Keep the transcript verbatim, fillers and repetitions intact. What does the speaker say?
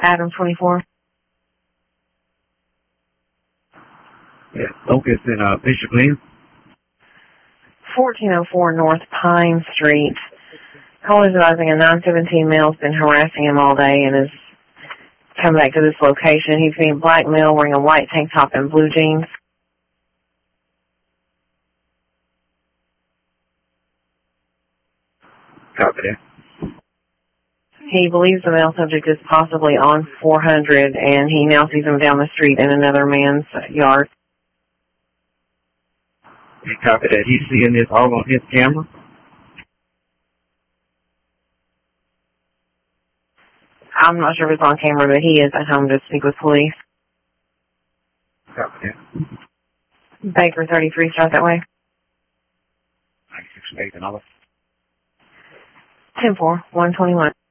Adam twenty-four. Yeah, Locust in uh, Bishop Glen. fourteen oh four North Pine Street. Caller is advising a nine seventeen male has been harassing him all day and has come back to this location. He's being black male wearing a white tank top and blue jeans. Copy that. He believes the male subject is possibly on four hundred, and he now sees him down the street in another man's yard. He copy that. He's seeing this all on his camera. I'm not sure if it's on camera, but he is at home to speak with police. Copy that. Baker thirty-three, start that way. ninety-six eight and all. ten four, one twenty-one.